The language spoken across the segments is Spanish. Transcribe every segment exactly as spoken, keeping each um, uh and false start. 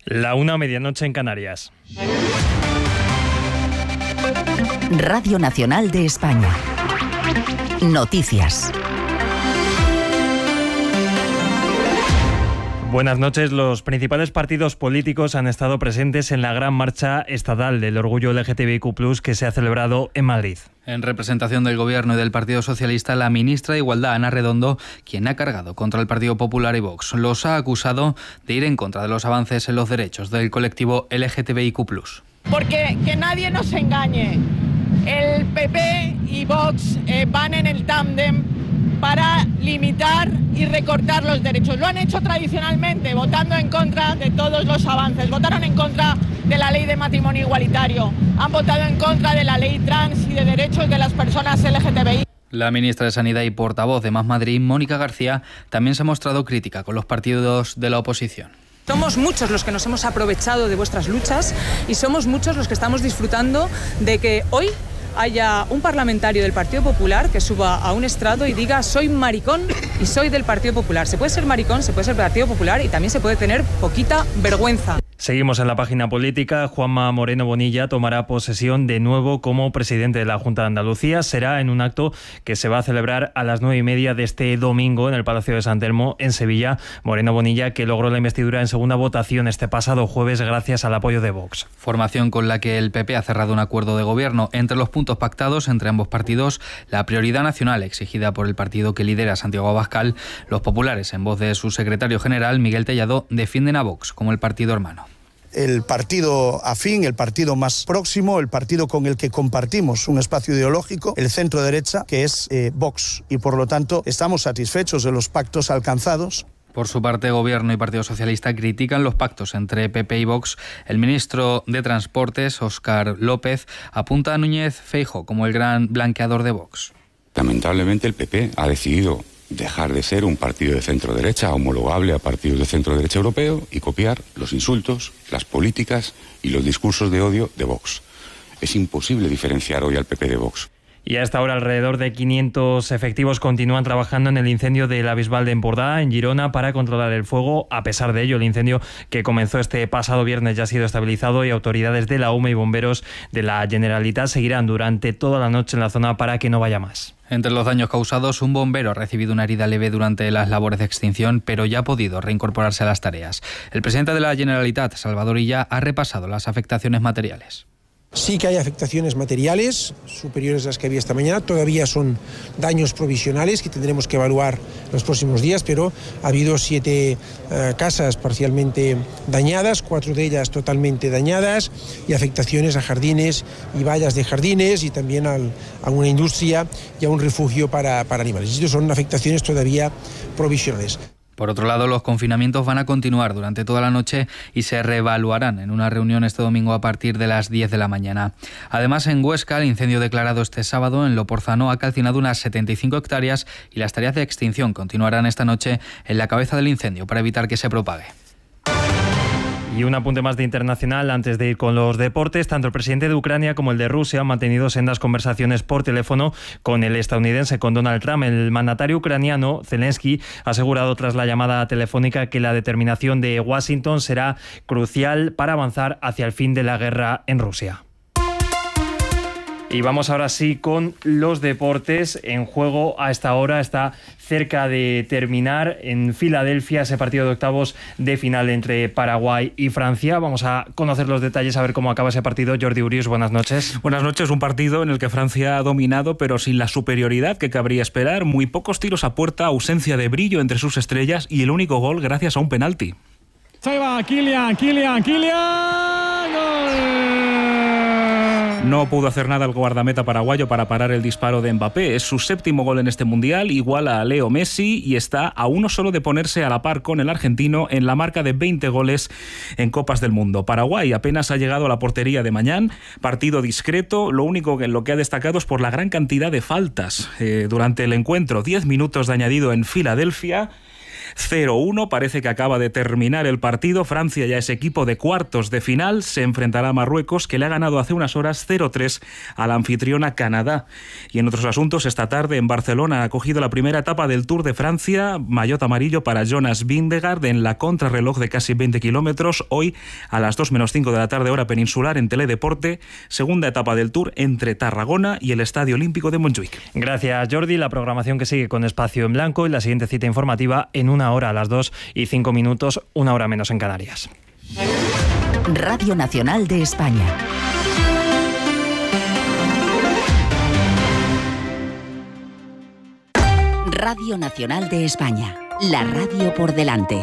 La una, medianoche en Canarias. Radio Nacional de España. Noticias. Buenas noches. Los principales partidos políticos han estado presentes en la gran marcha estatal del orgullo L G T B I Q plus, que se ha celebrado en Madrid. En representación del Gobierno y del Partido Socialista, la ministra de Igualdad, Ana Redondo, quien ha cargado contra el Partido Popular y Vox, los ha acusado de ir en contra de los avances en los derechos del colectivo L G T B I Q plus. Porque que nadie nos engañe, el P P y Vox eh, van en el tándem para limitar y recortar los derechos. Lo han hecho tradicionalmente, votando en contra de todos los avances. Votaron en contra de la ley de matrimonio igualitario, han votado en contra de la ley trans y de derechos de las personas L G T B I. La ministra de Sanidad y portavoz de Más Madrid, Mónica García, también se ha mostrado crítica con los partidos de la oposición. Somos muchos los que nos hemos aprovechado de vuestras luchas y somos muchos los que estamos disfrutando de que hoy haya un parlamentario del Partido Popular que suba a un estrado y diga: soy maricón y soy del Partido Popular. Se puede ser maricón, se puede ser Partido Popular y también se puede tener poquita vergüenza. Seguimos en la página política. Juanma Moreno Bonilla tomará posesión de nuevo como presidente de la Junta de Andalucía. Será en un acto que se va a celebrar a las nueve y media de este domingo en el Palacio de San Telmo, en Sevilla. Moreno Bonilla, que logró la investidura en segunda votación este pasado jueves gracias al apoyo de Vox. Formación con la que el P P ha cerrado un acuerdo de gobierno. Entre los puntos pactados entre ambos partidos, la prioridad nacional exigida por el partido que lidera Santiago Abascal. Los populares, en voz de su secretario general, Miguel Tellado, defienden a Vox como el partido hermano. El partido afín, el partido más próximo, el partido con el que compartimos un espacio ideológico, el centro derecha, que es eh, Vox. Y por lo tanto estamos satisfechos de los pactos alcanzados. Por su parte, Gobierno y Partido Socialista critican los pactos entre P P y Vox. El ministro de Transportes, Óscar López, apunta a Núñez Feijóo como el gran blanqueador de Vox. Lamentablemente el P P ha decidido dejar de ser un partido de centro-derecha homologable a partidos de centro-derecha europeo y copiar los insultos, las políticas y los discursos de odio de Vox. Es imposible diferenciar hoy al P P de Vox. Y a esta hora alrededor de quinientos efectivos continúan trabajando en el incendio de la Bisbal de Empordà, en Girona, para controlar el fuego. A pesar de ello, el incendio que comenzó este pasado viernes ya ha sido estabilizado y autoridades de la U M E y bomberos de la Generalitat seguirán durante toda la noche en la zona para que no vaya más. Entre los daños causados, un bombero ha recibido una herida leve durante las labores de extinción, pero ya ha podido reincorporarse a las tareas. El presidente de la Generalitat, Salvador Illa, ha repasado las afectaciones materiales. Sí que hay afectaciones materiales superiores a las que había esta mañana. Todavía son daños provisionales que tendremos que evaluar en los próximos días, pero ha habido siete uh, casas parcialmente dañadas, cuatro de ellas totalmente dañadas, y afectaciones a jardines y vallas de jardines y también al, a una industria y a un refugio para, para animales. Estas son afectaciones todavía provisionales. Por otro lado, los confinamientos van a continuar durante toda la noche y se reevaluarán en una reunión este domingo a partir de las diez de la mañana. Además, en Huesca, el incendio declarado este sábado en Loporzano ha calcinado unas setenta y cinco hectáreas y las tareas de extinción continuarán esta noche en la cabeza del incendio para evitar que se propague. Y un apunte más de internacional antes de ir con los deportes. Tanto el presidente de Ucrania como el de Rusia han mantenido sendas conversaciones por teléfono con el estadounidense, con Donald Trump. El mandatario ucraniano, Zelensky, ha asegurado tras la llamada telefónica que la determinación de Washington será crucial para avanzar hacia el fin de la guerra en Rusia. Y vamos ahora sí con los deportes. En juego a esta hora está cerca de terminar en Filadelfia ese partido de octavos de final entre Paraguay y Francia. Vamos a conocer los detalles, a ver cómo acaba ese partido. Jordi Urius, buenas noches. Buenas noches. Un partido en el que Francia ha dominado, pero sin la superioridad que cabría esperar. Muy pocos tiros a puerta, ausencia de brillo entre sus estrellas y el único gol gracias a un penalti. Ahí va Kylian, Kylian, Kylian, gol. No pudo hacer nada el guardameta paraguayo para parar el disparo de Mbappé. Es su séptimo gol en este mundial, iguala a Leo Messi y está a uno solo de ponerse a la par con el argentino en la marca de veinte goles en Copas del Mundo. Paraguay apenas ha llegado a la portería de Mañán, partido discreto. Lo único en lo que ha destacado es por la gran cantidad de faltas eh, durante el encuentro. diez minutos de añadido en Filadelfia. cero uno, parece que acaba de terminar el partido. Francia ya es equipo de cuartos de final, se enfrentará a Marruecos, que le ha ganado hace unas horas cero tres a la anfitriona Canadá. Y en otros asuntos, esta tarde en Barcelona ha cogido la primera etapa del Tour de Francia, maillot amarillo para Jonas Vingegaard en la contrarreloj de casi veinte kilómetros, hoy a las dos menos cinco de la tarde hora peninsular en Teledeporte, segunda etapa del Tour entre Tarragona y el Estadio Olímpico de Montjuic. Gracias, Jordi. La programación que sigue con Espacio en Blanco y la siguiente cita informativa en una hora a las dos y cinco minutos, una hora menos en Canarias. Radio Nacional de España. Radio Nacional de España. La radio por delante.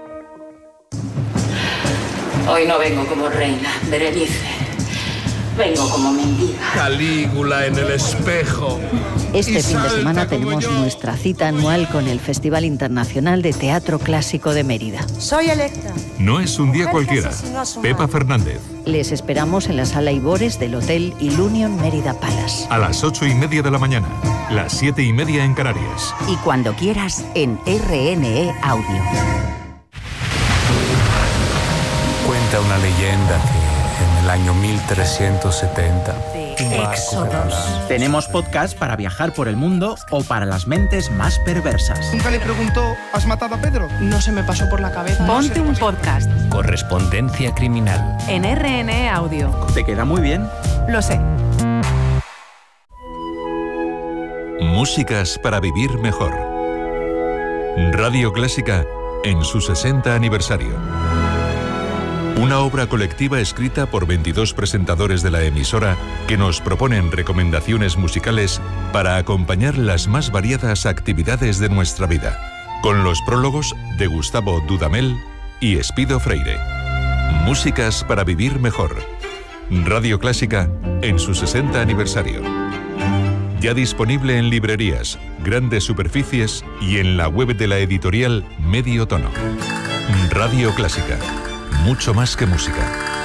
Hoy no vengo como reina, Berenice. Vengo como mendiga. Calígula en el espejo. Este fin de semana tenemos nuestra cita anual con el Festival Internacional de Teatro Clásico de Mérida. Soy Electra. No es un día cualquiera. Pepa Fernández. Les esperamos en la Sala Ibores del Hotel Ilunion Mérida Palace. A las ocho y media de la mañana, las siete y media en Canarias. Y cuando quieras, en R N E Audio. Cuenta una leyenda que en el año mil trescientos setenta... Éxodos. Tenemos podcast para viajar por el mundo o para las mentes más perversas. Nunca le preguntó, ¿has matado a Pedro? No se me pasó por la cabeza. Ponte un podcast. Correspondencia criminal. En R N E Audio. ¿Te queda muy bien? Lo sé. Músicas para vivir mejor. Radio Clásica en su sesenta aniversario. Una obra colectiva escrita por veintidós presentadores de la emisora que nos proponen recomendaciones musicales para acompañar las más variadas actividades de nuestra vida, con los prólogos de Gustavo Dudamel y Espido Freire. Músicas para vivir mejor. Radio Clásica en su sesenta aniversario. Ya disponible en librerías, grandes superficies y en la web de la editorial Medio Tono. Radio Clásica. Mucho más que música.